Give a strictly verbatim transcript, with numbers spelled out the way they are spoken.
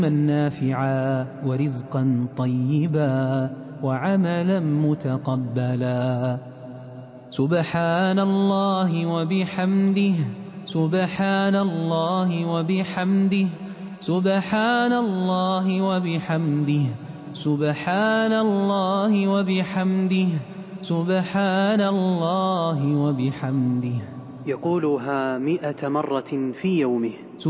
نافعا ورزقا طيبا وعملا متقبلا. سبحان الله وبحمده سبحان الله وبحمده سبحان الله وبحمده سبحان الله وبحمده سبحان الله وبحمده. يقولها مئة مرة في يومه.